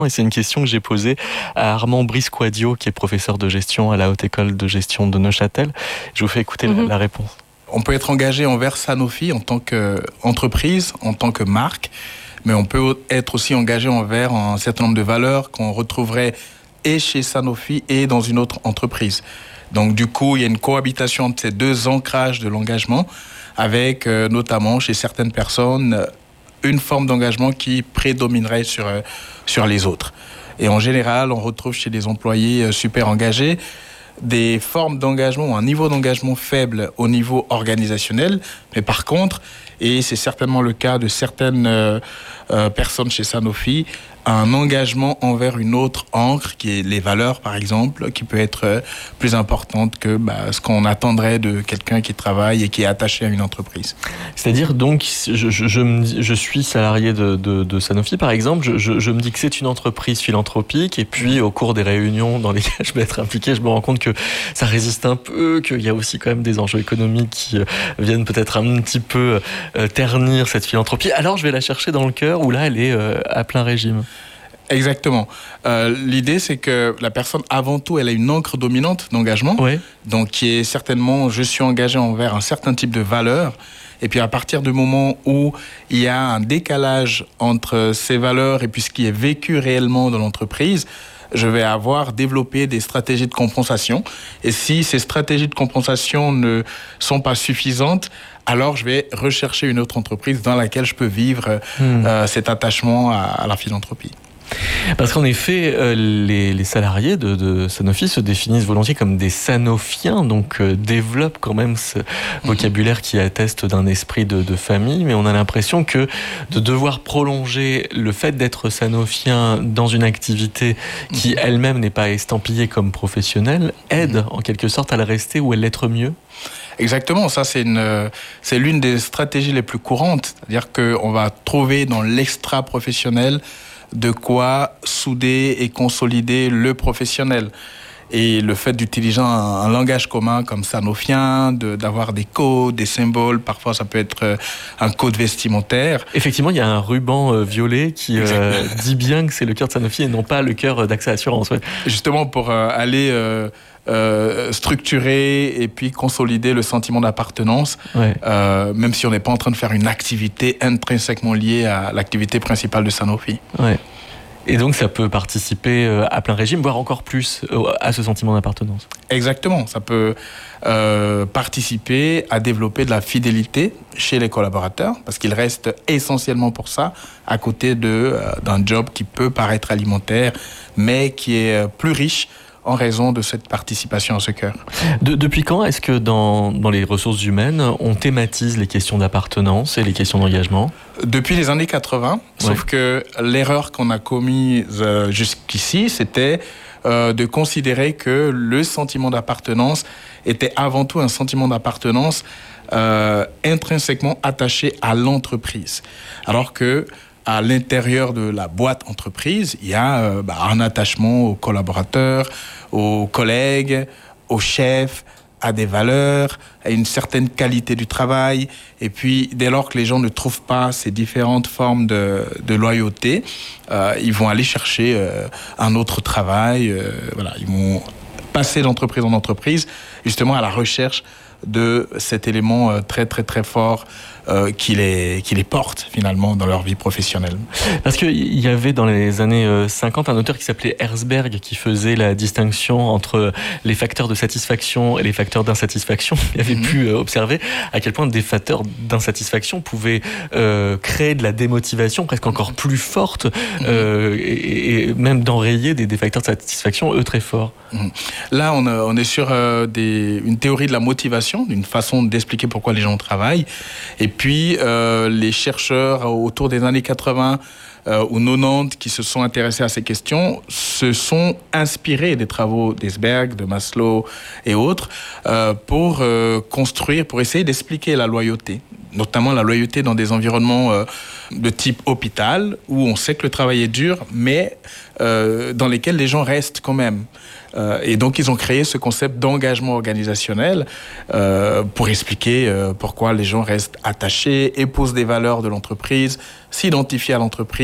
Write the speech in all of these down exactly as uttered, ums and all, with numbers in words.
Et c'est une question que j'ai posée à Armand Brisquadio, qui est professeur de gestion à la Haute École de Gestion de Neuchâtel. Je vous fais écouter mmh. la, la réponse. On peut être engagé envers Sanofi en tant qu'entreprise, en tant que marque, mais on peut être aussi engagé envers un certain nombre de valeurs qu'on retrouverait et chez Sanofi et dans une autre entreprise. Donc du coup, il y a une cohabitation de ces deux ancrages de l'engagement, avec euh, notamment chez certaines personnes une forme d'engagement qui prédominerait sur, euh, sur les autres. Et en général, on retrouve chez les employés euh, super engagés des formes d'engagement ou un niveau d'engagement faible au niveau organisationnel. Mais par contre, et c'est certainement le cas de certaines euh, euh, personnes chez Sanofi, un engagement envers une autre ancre, qui est les valeurs par exemple, qui peut être euh, plus importante que bah, ce qu'on attendrait de quelqu'un qui travaille et qui est attaché à une entreprise. C'est-à-dire donc, je, je, je, me, je suis salarié de, de, de Sanofi par exemple, je, je, je me dis que c'est une entreprise philanthropique et puis au cours des réunions dans lesquelles je vais être impliqué, je me rends compte que ça résiste un peu, qu'il y a aussi quand même des enjeux économiques qui euh, viennent peut-être un petit peu euh, ternir cette philanthropie. Alors je vais la chercher dans le cœur où là elle est euh, à plein régime. Exactement. Euh, l'idée, c'est que la personne, avant tout, elle a une encre dominante d'engagement, ouais. donc qui est certainement, je suis engagé envers un certain type de valeurs. Et puis à partir du moment où il y a un décalage entre ces valeurs et puis ce qui est vécu réellement dans l'entreprise, je vais avoir développé des stratégies de compensation. Et si ces stratégies de compensation ne sont pas suffisantes, alors je vais rechercher une autre entreprise dans laquelle je peux vivre mmh. euh, cet attachement à, à la philanthropie. Parce qu'en effet, euh, les, les salariés de, de Sanofi se définissent volontiers comme des sanofiens, donc euh, développent quand même ce vocabulaire qui atteste d'un esprit de, de famille, mais on a l'impression que de devoir prolonger le fait d'être sanofien dans une activité qui elle-même n'est pas estampillée comme professionnelle aide en quelque sorte à la rester ou à l'être mieux. Exactement, ça c'est, une, c'est l'une des stratégies les plus courantes, c'est-à-dire qu'on va trouver dans l'extra-professionnel de quoi souder et consolider le professionnel. Et le fait d'utiliser un, un langage commun comme sanofien, de, d'avoir des codes, des symboles, parfois ça peut être un code vestimentaire. Effectivement, il y a un ruban euh, violet qui euh, dit bien que c'est le cœur de Sanofi et non pas le cœur d'Axa Assurance. Ouais. Justement pour euh, aller euh, euh, structurer et puis consolider le sentiment d'appartenance, ouais. euh, même si on n'est pas en train de faire une activité intrinsèquement liée à l'activité principale de Sanofi. Ouais. Et donc, ça peut participer à plein régime, voire encore plus à ce sentiment d'appartenance. Exactement. Ça peut euh, participer à développer de la fidélité chez les collaborateurs, parce qu'ils restent essentiellement pour ça, à côté de, euh, d'un job qui peut paraître alimentaire, mais qui est plus riche en raison de cette participation à ce cœur. De, depuis quand est-ce que dans, dans les ressources humaines, on thématise les questions d'appartenance et les questions d'engagement ? Depuis les années quatre-vingts, ouais. Sauf que l'erreur qu'on a commise euh, jusqu'ici, c'était euh, de considérer que le sentiment d'appartenance était avant tout un sentiment d'appartenance euh, intrinsèquement attaché à l'entreprise. Alors que à l'intérieur de la boîte entreprise, il y a euh, bah, un attachement aux collaborateurs, aux collègues, aux chefs, à des valeurs, à une certaine qualité du travail. Et puis, dès lors que les gens ne trouvent pas ces différentes formes de, de loyauté, euh, ils vont aller chercher euh, un autre travail. Euh, voilà, ils vont passer d'entreprise en entreprise, justement à la recherche de cet élément euh, très, très, très fort Euh, qui, les, qui les porte finalement dans leur vie professionnelle. Parce qu'il y avait dans les années cinquante un auteur qui s'appelait Herzberg qui faisait la distinction entre les facteurs de satisfaction et les facteurs d'insatisfaction. Il avait mm-hmm. pu observer à quel point des facteurs d'insatisfaction pouvaient euh, créer de la démotivation presque encore plus forte mm-hmm. euh, et, et même d'enrayer des, des facteurs de satisfaction, eux, très forts. Mm-hmm. Là, on, a, on est sur euh, des, une théorie de la motivation, d'une façon d'expliquer pourquoi les gens travaillent. Et puis, euh, les chercheurs autour des années quatre-vingts euh, ou quatre-vingt-dix qui se sont intéressés à ces questions se sont inspirés des travaux d'Herzberg, de Maslow et autres euh, pour euh, construire, pour essayer d'expliquer la loyauté, notamment la loyauté dans des environnements euh, de type hôpital où on sait que le travail est dur, mais euh, dans lesquels les gens restent quand même. Euh, et donc, ils ont créé ce concept d'engagement organisationnel euh, pour expliquer euh, pourquoi les gens restent attachés, épousent des valeurs de l'entreprise, s'identifient à l'entreprise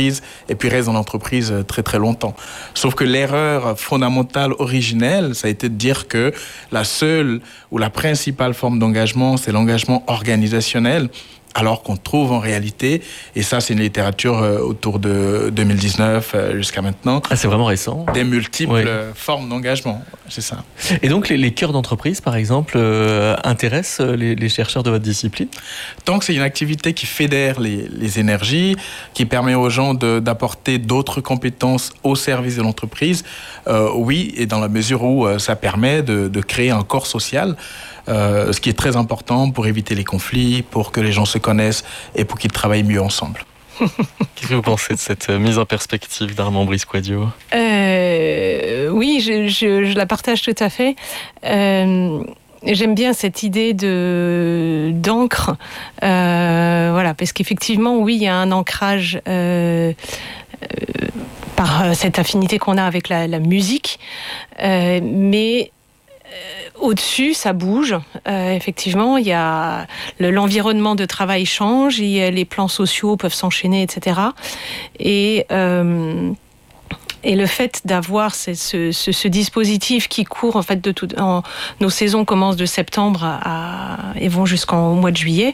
l'entreprise et puis restent dans l'entreprise très très longtemps. Sauf que l'erreur fondamentale originelle, ça a été de dire que la seule ou la principale forme d'engagement, c'est l'engagement organisationnel. Alors qu'on trouve en réalité, et ça c'est une littérature euh, autour de deux mille dix-neuf euh, jusqu'à maintenant. Ah, c'est vraiment récent. Des multiples oui. euh, formes d'engagement, c'est ça. Et donc les, les cœurs d'entreprise, par exemple, euh, intéressent les, les chercheurs de votre discipline ? Tant que c'est une activité qui fédère les, les énergies, qui permet aux gens de, d'apporter d'autres compétences au service de l'entreprise, euh, oui, et dans la mesure où euh, ça permet de, de créer un corps social, Euh, ce qui est très important pour éviter les conflits, pour que les gens se connaissent et pour qu'ils travaillent mieux ensemble. Qu'est-ce que vous pensez de cette mise en perspective d'Armand Brice-Quadio ? euh, Oui, je, je, je la partage tout à fait. Euh, J'aime bien cette idée de d'encre, euh, voilà, parce qu'effectivement, oui, il y a un ancrage euh, euh, par cette affinité qu'on a avec la, la musique, euh, mais Euh, au-dessus, ça bouge. Euh, effectivement, il y a le, l'environnement de travail change, il y a les plans sociaux peuvent s'enchaîner, et cetera. Et euh, Et le fait d'avoir ce, ce, ce dispositif qui court en fait de tout, en, nos saisons commencent de septembre à, à, et vont jusqu'au mois de juillet.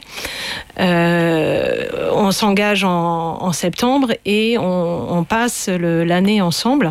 Euh, on s'engage en, en septembre et on, on passe le, l'année ensemble.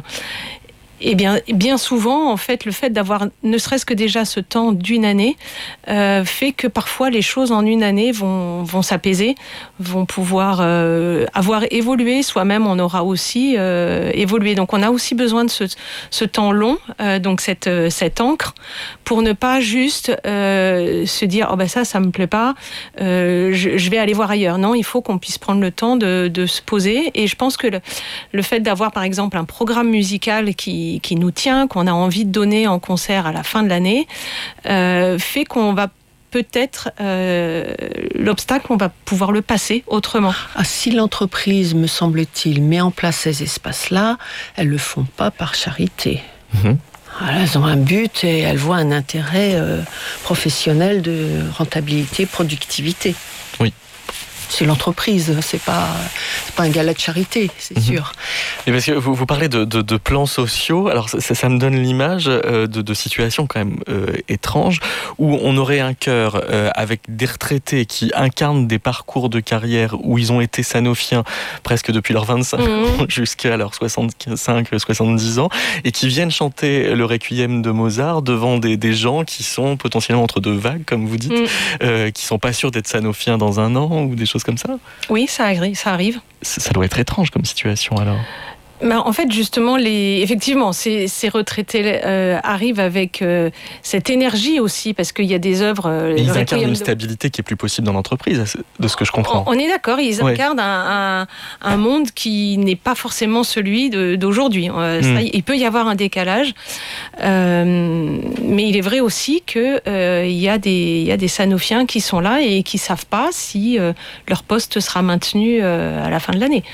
Et bien, bien souvent, en fait, le fait d'avoir ne serait-ce que déjà ce temps d'une année euh, fait que parfois les choses en une année vont, vont s'apaiser, vont pouvoir euh, avoir évolué. Soi-même, on aura aussi euh, évolué. Donc, on a aussi besoin de ce, ce temps long, euh, donc cette, cette encre, pour ne pas juste euh, se dire oh ben ça, ça me plaît pas, euh, je, je vais aller voir ailleurs. Non, il faut qu'on puisse prendre le temps de, de se poser. Et je pense que le, le fait d'avoir, par exemple, un programme musical qui qui nous tient, qu'on a envie de donner en concert à la fin de l'année, euh, fait qu'on va peut-être, euh, l'obstacle, on va pouvoir le passer autrement. Ah, si l'entreprise, me semble-t-il, met en place ces espaces-là, elles ne le font pas par charité. Mmh. Voilà, elles ont un but et elles voient un intérêt euh, professionnel de rentabilité, productivité. Oui. C'est l'entreprise, c'est pas, c'est pas un gala de charité, c'est mmh. sûr. Et parce que vous, vous parlez de, de, de plans sociaux, alors ça, ça me donne l'image de, de situations quand même euh, étranges, où on aurait un chœur euh, avec des retraités qui incarnent des parcours de carrière où ils ont été sanofiens presque depuis leurs vingt-cinq mmh. ans jusqu'à leurs soixante-cinq soixante-dix ans, et qui viennent chanter le Requiem de Mozart devant des, des gens qui sont potentiellement entre deux vagues, comme vous dites, mmh. euh, qui sont pas sûrs d'être sanofiens dans un an, ou des choses comme ça. Oui, ça arrive. Ça, arrive. ça doit être étrange comme situation alors. Ben, en fait, justement, les... effectivement, ces, ces retraités euh, arrivent avec euh, cette énergie aussi, parce qu'il y a des œuvres... Euh, ils incarnent une de... stabilité qui est plus possible dans l'entreprise, de ce que je comprends. On, on est d'accord, ils ouais. incarnent un, un, un monde qui n'est pas forcément celui de, d'aujourd'hui. Euh, mm. ça, il peut y avoir un décalage, euh, mais il est vrai aussi qu'il euh, y a des, il y a des sanofiens qui sont là et qui ne savent pas si euh, leur poste sera maintenu euh, à la fin de l'année.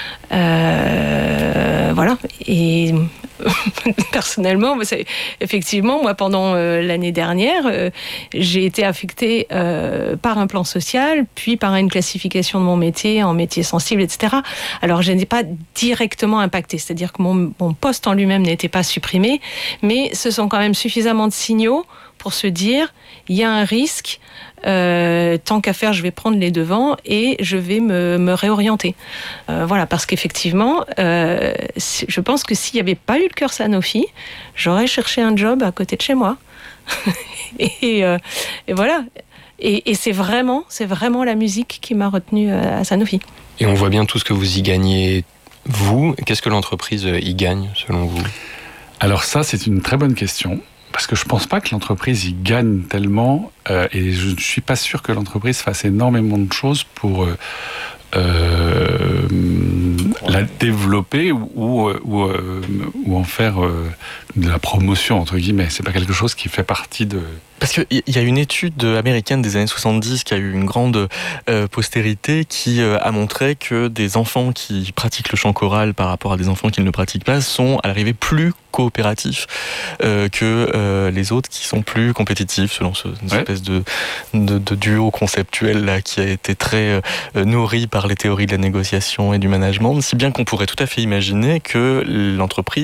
Euh, voilà. Et personnellement, effectivement, moi, pendant euh, l'année dernière, euh, j'ai été affectée euh, par un plan social, puis par une classification de mon métier en métier sensible, et cetera. Alors, je n'ai pas directement impacté, c'est-à-dire que mon, mon poste en lui-même n'était pas supprimé, mais ce sont quand même suffisamment de signaux pour se dire, il y a un risque. Euh, tant qu'à faire, je vais prendre les devants et je vais me, me réorienter. Euh, voilà, parce qu'effectivement, euh, je pense que s'il n'y avait pas eu le cœur Sanofi, j'aurais cherché un job à côté de chez moi. et, euh, et voilà. Et, et c'est vraiment, c'est vraiment la musique qui m'a retenue à Sanofi. Et on voit bien tout ce que vous y gagnez, vous. Qu'est-ce que l'entreprise y gagne, selon vous ? Alors ça, c'est une très bonne question. Parce que je ne pense pas que l'entreprise y gagne tellement, euh, et je ne suis pas sûr que l'entreprise fasse énormément de choses pour euh, euh, la développer ou, ou, ou, euh, ou en faire euh, de la promotion, entre guillemets. Ce n'est pas quelque chose qui fait partie de... Parce qu'il y a une étude américaine des années soixante-dix qui a eu une grande euh, postérité qui euh, a montré que des enfants qui pratiquent le chant choral par rapport à des enfants qui ne le pratiquent pas sont à l'arrivée plus coopératifs euh, que euh, les autres qui sont plus compétitifs, selon ce, une ouais. espèce de, de, de duo conceptuel là, qui a été très euh, nourri par les théories de la négociation et du management. Si Si bien qu'on pourrait tout à fait imaginer que l'entreprise